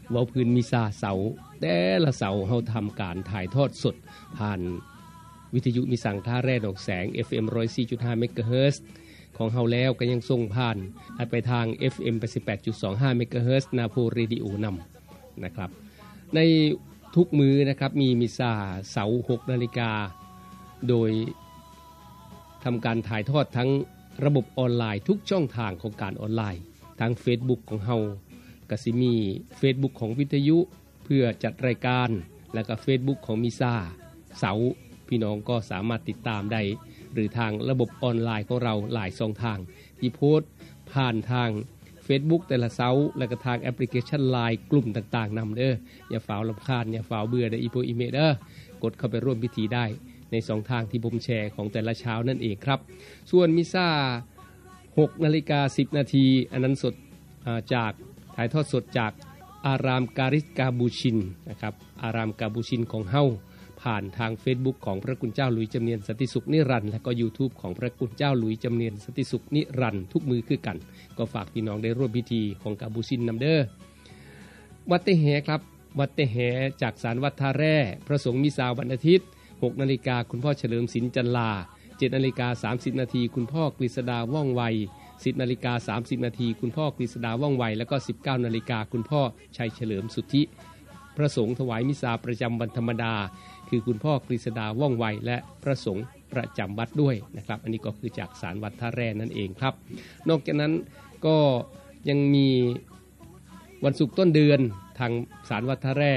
เว้าพื้นมิซาเสาแต่ละเสาเฮาทำการถ่ายทอดสดผ่านวิทยุมิสังท่าแร่ดอกแสง FM 104.5 เมกะเฮิรตซ์ของเฮาแล้วก็ยังส่งผ่านไปทาง FM 88.25 เมกะเฮิรตซ์นาโพเรดิโอนำนะครับในทุกมื้อนะครับมีมิซาเสาร์ 6 นาฬิกาโดยทำการถ่ายทอดทั้งระบบออนไลน์ทุกช่องทางของการออนไลน์ทาง Facebook ของเฮาก็สิมี Facebook ของวิทยุเพื่อจัดรายการแล้วก็ Facebook ของมิซาเสาร์พี่น้องก็สามารถติดตามได้หรือทางระบบออนไลน์ของเราหลายช่องทางที่โพสต์ผ่านทาง Facebook แต่ละเสาร์แล้วก็ทางแอปพลิเคชัน LINE กลุ่มต่างๆนำเด้ออย่าฝ่าวรำคาญอย่าฝ่าวเบื่อเด้ออีโพอีเมเด้อกดเข้าไปร่วมพิธีได้ใน2ทางที่ผมแชร์ของแต่ละเช้านั่นเองครับส่วนมิซา6 นาฬิกา 10 นาทีอันนั้นสดจากถ่ายทอดสดจากอารามการิสกาบูชินนะครับอารามกาบูชินของเฮาผ่านทาง Facebook ของพระคุณเจ้าหลุยส์จำเนียนสันติสุขนิรันดร์และก็ YouTube ของพระคุณเจ้าหลุยส์จำเนียนสันติสุขนิรันดร์ทุกมือคือกันก็ฝากพี่น้องได้ร่วมพิธีของกาบูชินนำเด้อวัดเตแหครับวัดเตแหจากศาลวัดท่าแร่พระสงฆ์มิซาวันอาทิตย์ 6 นาฬิกาคุณพ่อเฉลิมศิลป์จันลา 7 นาฬิกา 30 นาทีคุณพ่อกฤษดาว่องไว 10 นาฬิกา 30 นาทีคุณพ่อกฤษดาว่องไวแล้วก็ 19 นาฬิกาคุณพ่อชัยเฉลิมสุทธิพระสงฆ์ถวายมิซาประจำวันธรรมดาคือคุณพ่อกฤษดาว่องไวและพระสงฆ์ประจำวัดด้วยนะครับอันนี้ก็คือจากศาลวัดท่าแร่นั่นเองครับนอกจากนั้นก็ยังมีวันศุกร์ต้นเดือนทางศาลวัดท่าแร่